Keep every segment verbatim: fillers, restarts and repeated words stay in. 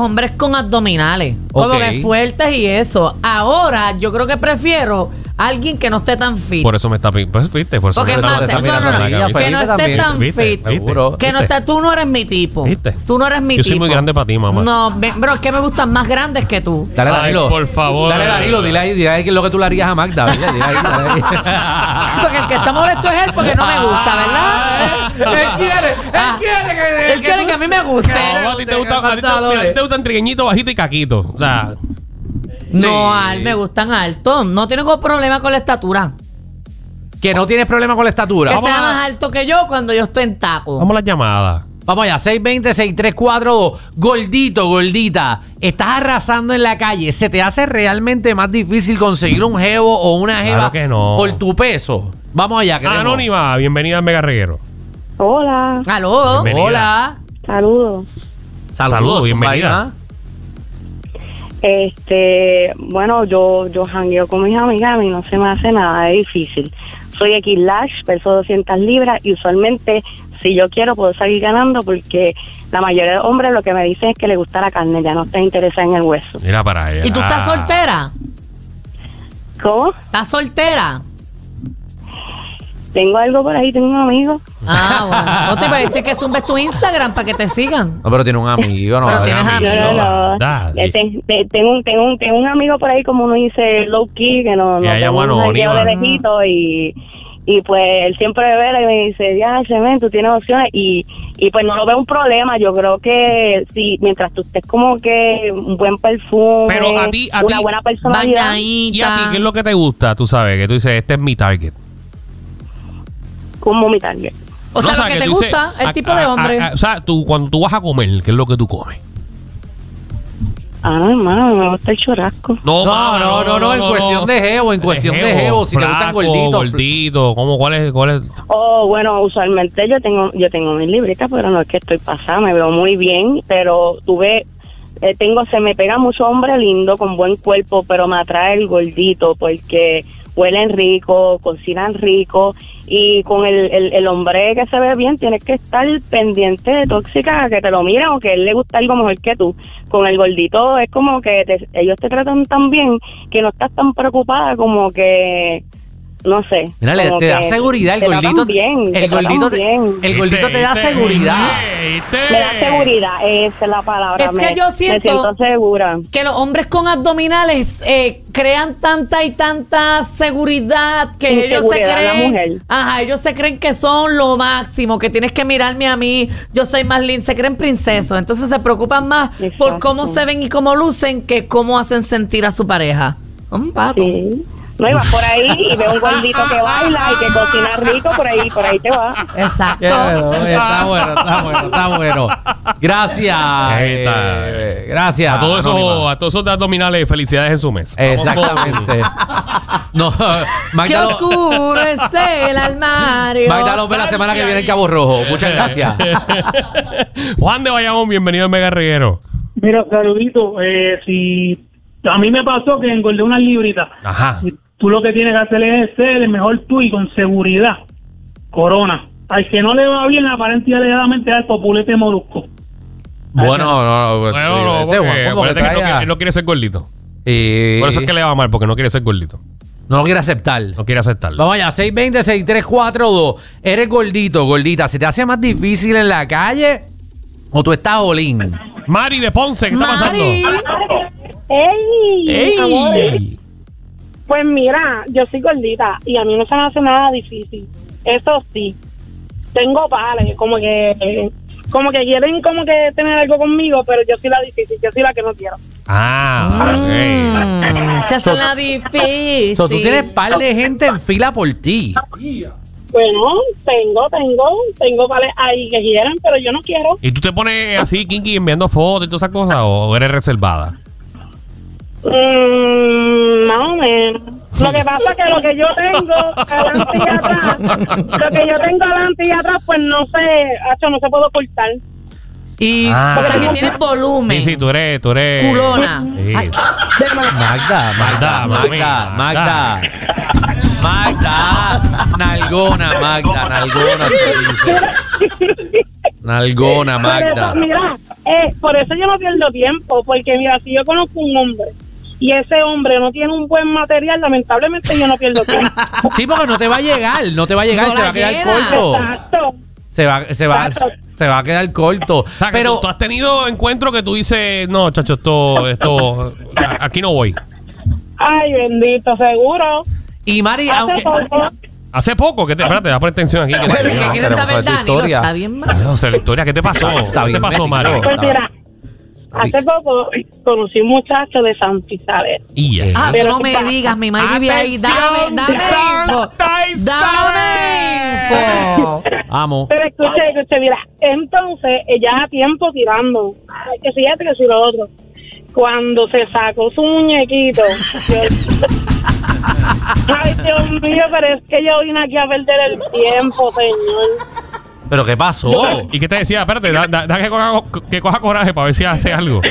hombres con abdominales. Como Okay. que fuertes y eso. Ahora, yo creo que prefiero a alguien que no esté tan fit. Por eso me está... Pues, viste, por eso Porque me es más, está no, mirando no, no, la que cabeza. no esté también. tan ¿Viste? fit. ¿Viste? Seguro. Que no ¿Viste? esté, tú no eres mi tipo. ¿Viste? Tú no eres mi Yo tipo. soy muy grande para ti, mamá. No, me- bro, es que me gustan más grandes que tú. Dale, Ay, Danilo. por favor. Dale, Danilo, dile ahí, dile ahí qué es lo que tú le harías a Magda. Dile, dile ahí, dile ahí. Porque el que está molesto es él porque no me gusta, ¿verdad? Él quiere, él Ah, quiere que... Él quiere que a mí me guste. No, a ti te gusta, a ti te, mira, a ti te gustan trigueñito, bajito y caquito. O sea, No, a él me gustan altos. No tengo problema con la estatura. Que no tienes problema con la estatura. Que Vamos, sea a- más alto que yo cuando yo estoy en taco. vamos a las llamadas. vamos allá, seis dos cero, seis tres cuatro dos. Gordito, gordita, estás arrasando en la calle. ¿Se te hace realmente más difícil conseguir un jevo o una jeva Claro que no. por tu peso? Vamos allá, queremos. Anónima, bienvenida al Mega Reguero. Hola, Aló. Bienvenida. Hola. saludos. Saludos, Saludos, bienvenida. vaina. Este, bueno, yo yo jangueo con mis amigas, a mí no se me hace nada de difícil. Soy X-Lash, peso doscientas libras y usualmente si yo quiero puedo seguir ganando porque la mayoría de hombres lo que me dicen es que les gusta la carne, ya no está interesada en el hueso. Mira para allá. ¿Y tú estás soltera? ¿Cómo? ¿Estás soltera? Tengo algo por ahí, tengo un amigo. Ah, bueno. No te iba a decir que zumbes tu Instagram para que te sigan. No, pero tiene un amigo, ¿no? Pero tienes No, amigo. no, no. Dale. Eh, te- te- tengo, un, tengo, un, tengo un amigo por ahí, como uno dice, low key, que no, Y no allá, tengo bueno, un jangueo de anónima. lejito y, y pues él siempre me ve y me dice, ya, men, tú tienes opciones y, y pues no lo veo un problema. Yo creo que si mientras tú estés como que un buen perfume, Pero a ti- a una ti- buena personalidad, Bañadita. ¿Y a ti qué es lo que te gusta? Tú sabes, que tú dices, este es mi target. como mi target. O sea, No, lo que te tú dices, gusta, el a- tipo a- de a- hombre. a- o sea, tú, cuando tú vas a comer, ¿qué es lo que tú comes? Ah, no, hermano, me gusta el churrasco. No, no, no, no, en cuestión de jevo, en cuestión de jevo, si te gustan flaco, gorditos. gordito, ¿cómo, cuál es, cuál es? Oh, bueno, usualmente yo tengo yo tengo mis libritas, pero no es que estoy pasada, me veo muy bien, pero tuve, eh, tengo, se me pega mucho hombre lindo, con buen cuerpo, pero me atrae el gordito, porque huelen rico, cocinan rico, y con el, el, el hombre que se ve bien, tienes que estar pendiente de tóxica, que te lo miran o que a él le gusta algo mejor que tú. Con el gordito es como que te- ellos te tratan tan bien que no estás tan preocupada como que, no sé. Mira, le- como te da que seguridad el te tratan gordito. bien, te el tratan gordito te, bien. el gordito te da ¿Viste? seguridad. ¿Viste? Me da seguridad, esa es la palabra. Es que me, yo me siento- siento segura. Que los hombres con abdominales eh, crean tanta y tanta seguridad que ellos se Inseguridad en la creen. mujer. Ajá, ellos se creen que son lo máximo, que tienes que mirarme a mí, yo soy más linda, se creen princesos. Entonces se preocupan más por Exacto. cómo se ven y cómo lucen que cómo hacen sentir a su pareja. Un pato. Sí. No ibas por ahí y ve un gordito que baila y que cocina rico, por ahí, por ahí te va. Exacto. Bueno, está bueno, está bueno, está bueno. Gracias. Ahí está. eh, gracias. A todos esos, Anónima. a todos esos de abdominales, felicidades en su mes. Vamos Exactamente. No, Qué Magda, lo- oscuro es el armario. Magda nos ve la semana que viene en Cabo Rojo. Muchas gracias. con- Juan de Bayamón, bienvenido al Mega Reguero. Mira, saludito. Eh, si a mí me pasó que engordé unas libritas. Ajá. Tú lo que tienes que hacer es ser el mejor tú y con seguridad. Corona. Al que no le va bien, aparente y alegadamente es el populete molusco. Bueno, no, no. pues, Bueno, no, este porque Juan, como que acuérdate que no trae a- quiere- él no quiere ser gordito. y- Por eso es que le va mal, porque no quiere ser gordito. no lo quiere aceptar. No quiere aceptarlo. Vamos allá, seis dos cero, seis tres cuatro dos. Eres gordito, gordita. ¿Se te hace más difícil en la calle o tú estás olín? Mari de Ponce, ¿qué está pasando? Mari. ¡Ey! amores. ¡Ey! Pues mira, yo soy gordita y a mí no se me hace nada difícil. Eso sí, tengo pares, como que como que quieren como que tener algo conmigo, pero yo soy la difícil, yo soy la que no quiero. Ah, ok. Mm, se hace la difícil. So, tú tienes par de gente en fila por ti. Bueno, tengo, tengo, tengo pares ahí que quieren, pero yo no quiero. ¿Y tú te pones así, Kinky, enviando fotos y todas esas cosas o eres reservada? Mm, más o menos. Lo que pasa es que lo que yo tengo adelante y atrás, lo que yo tengo adelante y atrás, pues no sé, hacho, no se puede ocultar. Y Ah. O sea, que tienes volumen. Sí, sí, tú eres, tú eres. Culona. Sí. Ay, Magda, Magda, Magda, Magda, Magda, Nalgona, Magda, Nalgona se dice. Nalgona, Por eso, Magda. mira, Eh, por eso yo no pierdo tiempo, porque mira, si yo conozco un hombre y ese hombre no tiene un buen material, lamentablemente yo no pierdo tiempo. Sí, porque no te va a llegar, no te va a llegar, No se la va a quedar llena. corto. Exacto. Se va, se va, Exacto. se va a quedar corto. O sea, que Pero tú, tú has tenido encuentros que tú dices, no, chacho, esto, esto, a- aquí no voy. Ay, bendito, seguro. y Mari, Hace aunque poco, Hace poco, que te, espérate, da por atención aquí. Que Pero te, ¿qué no, quieres queremos saber, saber tu Danilo? historia. Está bien mal. no sé la historia, ¿qué te pasó? Está ¿Qué bien te pasó, Mari? metido. pues mira, hace poco conocí un muchacho de Santa Isabel. Y ya. Ah, tú Pero no ¿qué me pasa? digas, mi madre vive ahí. Dame, Atención, dame info. Santa Dame info. amo. Pero escuche, escuche, mira, entonces ella a tiempo tirando, ay, que si esto, que si lo otro. Cuando se sacó su muñequito, Dios- ay Dios mío, pero es que yo vine aquí a perder el tiempo, señor. ¿Pero qué pasó? ¿Y qué te decía? Espérate, da, da- da que, coja, que coja coraje para ver si hace algo.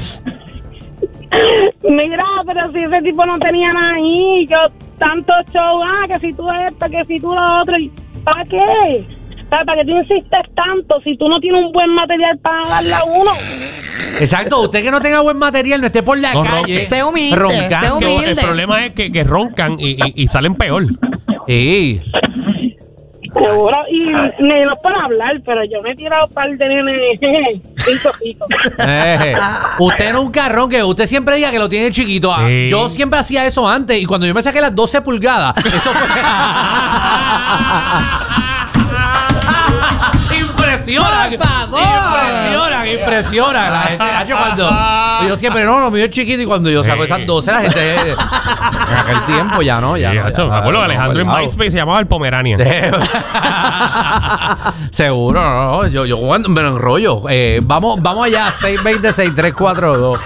Mira, pero si ese tipo no tenía nada ahí, yo tanto show, ah, que si tú esto, que si tú lo otro, ¿y ¿para qué? ¿Para, ¿Para qué tú insistes tanto si tú no tienes un buen material para darle a uno? Exacto, usted que no tenga buen material, no esté por la No calle. ronque. Sé humilde, roncando. sé Que humilde. el problema es que, que roncan y, y- y salen peor. Sí. Seguro, y ni no es para hablar, pero yo me he tirado un par de nenes cinco picos. Eh, usted nunca ronque, usted siempre diga que lo tiene chiquito. Ah, Sí. Yo siempre hacía eso antes y cuando yo me saqué las doce pulgadas, eso fue. Impresiona. Por favor. Impresiona, impresiona. La gente, hacho, cuando yo siempre, no, lo mío es chiquito y cuando yo saco Sí. esas doce, la gente. En aquel tiempo ya no, ya. Sí, no, macho, ya, me acuerdo no, que Alejandro en cuidado. MySpace se llamaba el Pomeranian. Seguro, no, no, yo, yo cuando me lo enrollo. Eh, vamos, vamos allá, seis veinte, sesenta y tres cuarenta y dos.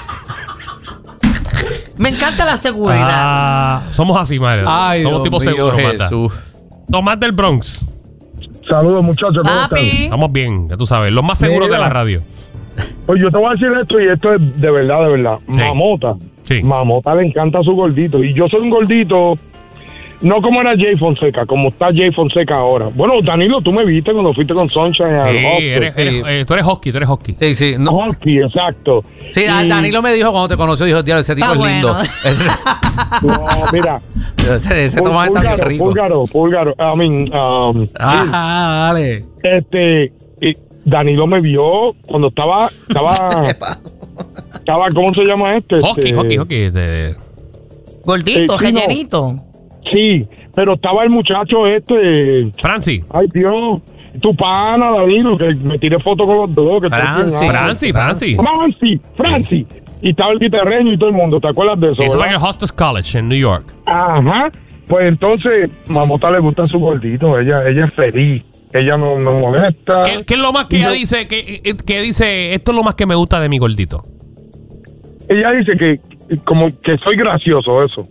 Me encanta la seguridad. Ah, somos así, madre. Ay, somos Dios tipo mío, seguros, Mata. Jesús. Tomás del Bronx. Saludos, muchachos. ¿cómo están? Papi. Estamos bien, ya tú sabes. Los más seguros Mira. de la radio. Pues yo te voy a decir esto y esto es de verdad, de verdad. Mamota. Sí. Mamota le encanta su gordito. Y yo soy un gordito, no como era Jay Fonseca, como está Jay Fonseca ahora. Bueno, Danilo, tú me viste cuando fuiste con Sunshine al Sí, hockey. eres, eres- sí. eh, tú eres hockey, tú eres hockey. Sí, sí. No. Hockey, exacto. Sí, Y- Danilo me dijo cuando te conoció, dijo, tío, ese tipo Está es lindo. bueno. No, mira. ese ese Tomás está bien Púlgaro, rico. Púlgaro, Púlgaro. I mean, um, Ah, dale. este, y Danilo me vio cuando estaba, estaba, estaba, ¿cómo se llama este? Hockey, Este, hockey, hockey. de- Gordito, Eh, sí, no. rellenito. Sí, pero estaba el muchacho este, Francis. ay Dios, tu pana, Danilo, que me tiré foto con los dos. Que está Francis. bien, ah. Francis, Francis. Francis, Francis. Y estaba el guitarreño y todo el mundo, ¿te acuerdas de eso? Eso fue en verdad? el Hostos College en New York. Ajá. Pues entonces, Mamota le gusta su gordito, ella, ella es feliz, ella no, no molesta. ¿Qué, qué es lo más que Y ella no- dice? Que, que dice, esto es lo más que me gusta de mi gordito. Ella dice que como que soy gracioso, eso.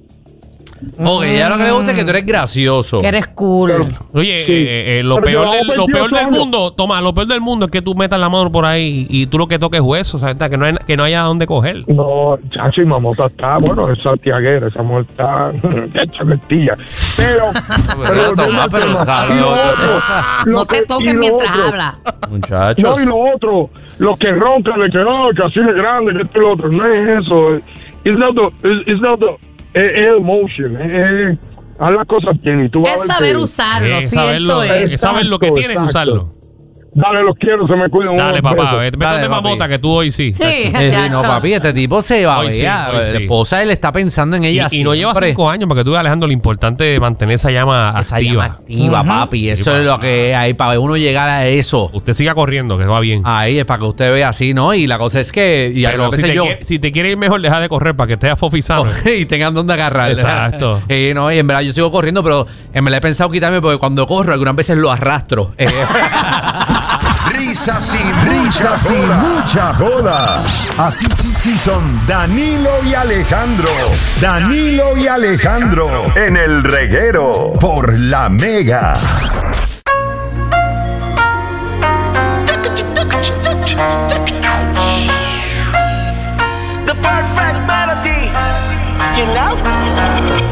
Ok, ya lo que le gusta es que tú eres gracioso. Que eres cool. Oye, Sí. eh, eh, lo, Pero peor yo del, hago lo peor veintiocho del años. mundo, toma, lo peor del mundo es que tú metas la mano por ahí y, y tú lo que toques es hueso, ¿sabes? Que no, hay, que no haya dónde coger. No, chacho, y Mamota está, bueno, es santiaguera, esa mujer está hecha mentilla. Pero, Pero, volviendo Tomás, al pero, tema, cabrón, y lo otra otro, cosa. lo No te que- y toques lo mientras otro, habla. Muchachos. No, y lo otro, los que roncan de que no, que así de grande, que esto y lo otro, no es eso. It's not the, it's, it's not the, es, es emotion, es, es- haz las cosas bien y tú vas a Es ver saber que- usarlo, Eh, sí, saberlo, esto es. eh, saber lo que Exacto, tienes y exacto. usarlo. Dale, los quiero, se me cuidan. Dale, unos papá, besos. vete vete Dale, donde papi. mamota, que tú hoy sí. Sí, Eh, sí, no, chacho. papi, este tipo se va a Hoy sí, ver. hoy La sí. esposa, él está pensando en Y, ella y no lleva siempre. cinco años, porque tú, Alejandro, lo importante es mantener esa llama Esa activa. llama activa, papi. Eso Sí, es lo papá. que hay para uno llegar a eso. Usted siga corriendo, que va bien. Ahí es para que usted vea así, ¿no? Y la cosa es que. Y Pero a si veces te, yo. quiere, si te quiere ir mejor, deja de correr para que estés afofizado. y tengan donde agarrar. Exacto. Y no, y en verdad yo sigo corriendo, pero en verdad he pensado quitarme porque cuando corro algunas veces lo arrastro. Eh, Risas y risas y mucha joda. Así sí sí son Danilo y Alejandro. Danilo y Alejandro en el reguero por la Mega. The perfect melody, you know?